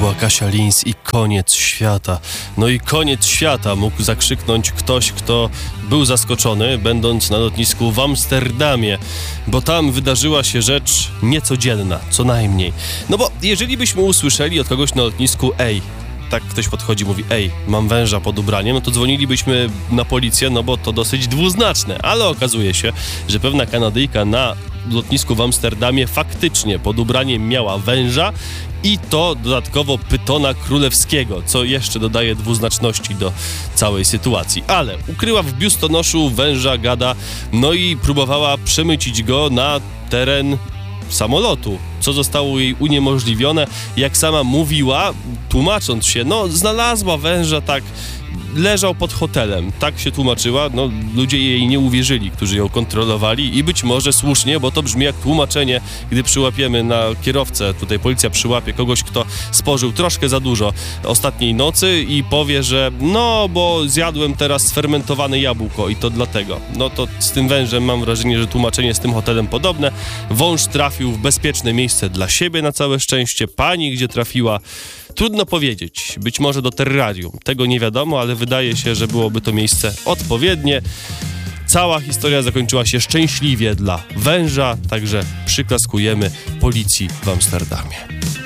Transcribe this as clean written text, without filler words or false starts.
była Kasia Lins i koniec świata. No i koniec świata mógł zakrzyknąć ktoś, kto był zaskoczony, będąc na lotnisku w Amsterdamie, bo tam wydarzyła się rzecz niecodzienna, co najmniej. No bo jeżeli byśmy usłyszeli od kogoś na lotnisku, tak ktoś podchodzi, mówi, mam węża pod ubraniem, no to dzwonilibyśmy na policję, no bo to dosyć dwuznaczne, ale okazuje się, że pewna Kanadyjka na lotnisku w Amsterdamie faktycznie pod ubraniem miała węża i to dodatkowo pytona królewskiego, co jeszcze dodaje dwuznaczności do całej sytuacji. Ale ukryła w biustonoszu węża gada, no i próbowała przemycić go na teren samolotu, co zostało jej uniemożliwione. Jak sama mówiła, tłumacząc się, znalazła węża, tak, leżał pod hotelem, tak się tłumaczyła, ludzie jej nie uwierzyli, którzy ją kontrolowali i być może słusznie, bo to brzmi jak tłumaczenie, gdy przyłapiemy na kierowcę, tutaj policja przyłapie kogoś, kto spożył troszkę za dużo ostatniej nocy i powie, że bo zjadłem teraz sfermentowane jabłko i to dlatego. No to z tym wężem mam wrażenie, że tłumaczenie z tym hotelem podobne. Wąż trafił w bezpieczne miejsce dla siebie na całe szczęście, pani gdzie trafiła, trudno powiedzieć, być może do terrarium, tego nie wiadomo, ale wydaje się, że byłoby to miejsce odpowiednie. Cała historia zakończyła się szczęśliwie dla węża, także przyklaskujemy policji w Amsterdamie.